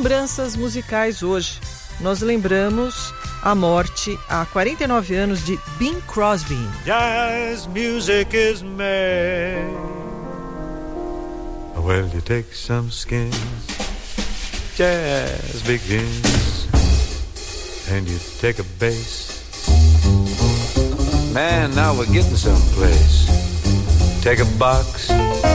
lembranças musicais hoje. Nós lembramos a morte há 49 anos de Bing Crosby. Jazz music is made. Well, you take some skins, jazz begins, and you take a bass. Man, now we're getting someplace. Take a box,